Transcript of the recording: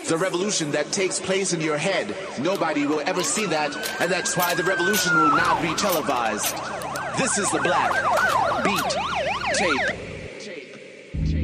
the revolution that takes place in your head. Nobody will ever see that, and that's why the revolution will not be televised. This is the Black Beat Tape.